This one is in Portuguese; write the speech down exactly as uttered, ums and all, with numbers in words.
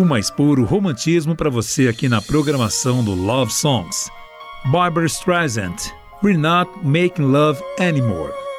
O mais puro romantismo para você aqui na programação do Love Songs. Barbra Streisand, We're Not Making Love Anymore.